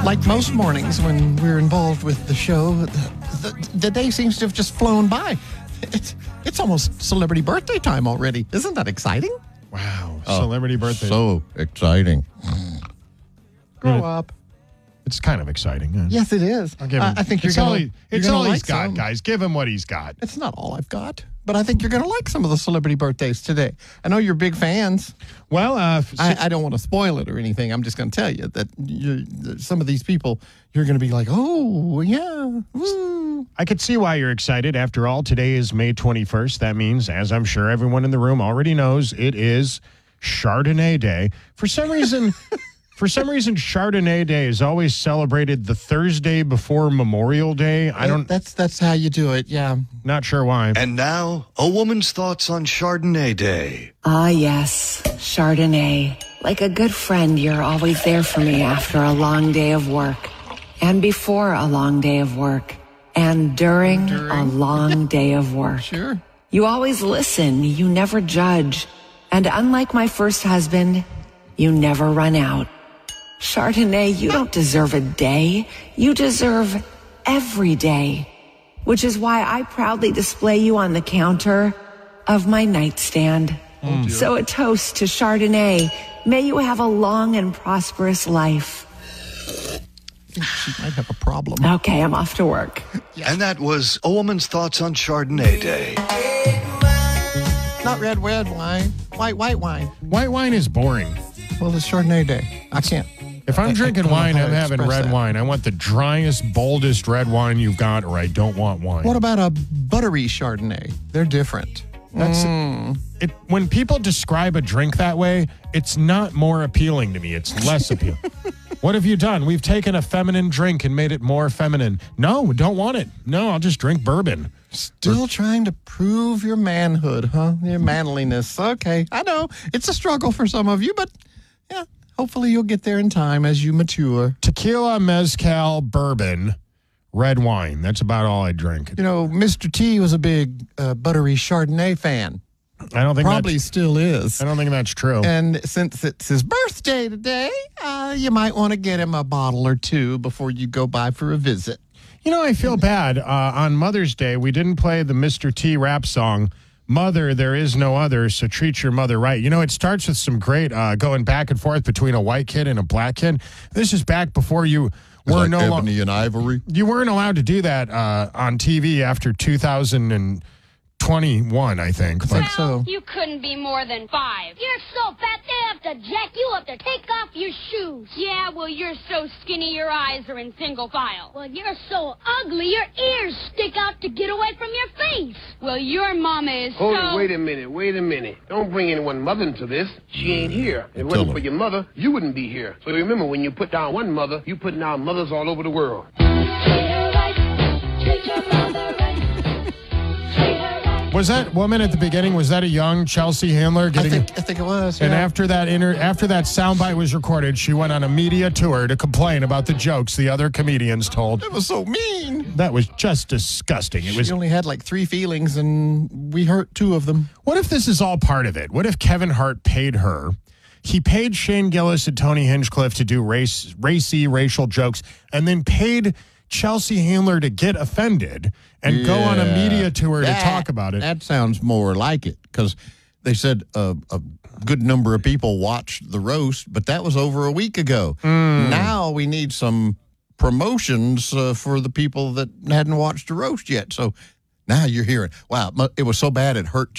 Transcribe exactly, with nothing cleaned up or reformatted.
Like most mornings when we're involved with the show, the, the, the day seems to have just flown by. It's, it's almost celebrity birthday time already. Isn't that exciting? Wow. Celebrity birthday. So exciting. Grow Yeah. up. It's kind of exciting. huh? Yes, it is. I'll give him, Uh, I think you're it's going all, to he, it's gonna all like he's got, some. guys. Give him what he's got. It's not all I've got, but I think you're going to like some of the celebrity birthdays today. I know you're big fans. Well, uh, f- I, I don't want to spoil it or anything. I'm just going to tell you that you're, some of these people, you're going to be like, oh, yeah. Woo. I could see why you're excited. After all, today is May twenty-first. That means, as I'm sure everyone in the room already knows, it is Chardonnay Day. For some reason, for some reason, Chardonnay Day is always celebrated the Thursday before Memorial Day. I don't, That's, that's how you do it, yeah. not sure why. And now, a woman's thoughts on Chardonnay Day. Ah, yes, Chardonnay. Like a good friend, you're always there for me after a long day of work, and before a long day of work, and during, During. a long day of work. Sure. You always listen, you never judge, and unlike my first husband, you never run out. Chardonnay, you don't deserve a day, you deserve every day, which is why I proudly display you on the counter of my nightstand. So a toast to Chardonnay. May you have a long and prosperous life. I think she might have a problem. Okay, I'm off to work. And that was a woman's thoughts on Chardonnay Day. Not red, red wine. White, white wine. White wine is boring. Well, it's Chardonnay Day. I can't. If I'm I- I drinking don't know wine, how I'm to having express red that. wine. I want the driest, boldest red wine you've got, or I don't want wine. What about a buttery Chardonnay? They're different. That's Mm. it. When people describe a drink that way, it's not more appealing to me. It's less appealing. What have you done? We've taken a feminine drink and made it more feminine. No, don't want it. No, I'll just drink bourbon. Still trying to prove your manhood, huh? Your manliness. Okay, I know. It's a struggle for some of you, but yeah, hopefully you'll get there in time as you mature. Tequila, mezcal, bourbon, red wine. That's about all I drink. You know, Mister T was a big uh, buttery Chardonnay fan. I don't think Probably that's, still is. I don't think that's true. And since it's his birthday today, uh, you might want to get him a bottle or two before you go by for a visit. You know, I feel bad. Uh, on Mother's Day, we didn't play the Mister T rap song, Mother, There Is No Other, So Treat Your Mother Right. You know, it starts with some great uh, going back and forth between a white kid and a black kid. This is back before you were like no lo- Ebony and Ivory. you weren't allowed to do that uh, on T V after two thousand twenty-one, I think. I But think so. You couldn't be more than five. You're so fat they have to jack you up to take off your shoes. Yeah, well, you're so skinny your eyes are in single file. Well, you're so ugly your ears stick out to get away from your face. Well, your mama is Hold so... it, wait a minute, wait a minute. Don't bring anyone mother into this. She ain't here. If it Tell wasn't her. for your mother, you wouldn't be here. So remember, when you put down one mother, you put down mothers all over the world. was that woman at the beginning, was that a young Chelsea Handler I getting... think I think it was. And yeah. after that inter- after that soundbite was recorded, she went on a media tour to complain about the jokes the other comedians told. It was so mean. That was just disgusting. It was. She only had like three feelings, and we hurt two of them. What if this is all part of it? What if Kevin Hart paid her? He paid Shane Gillis and Tony Hinchcliffe to do race, racy, racial jokes, and then paid Chelsea Handler to get offended and go on a Yeah. media tour That- to talk about it. That sounds more like it, because they said uh, a good number of people watched the roast, but that was over a week ago. Hmm. Now we need some promotions uh, for the people that hadn't watched the roast yet. So now you're hearing, wow, it was so bad it hurt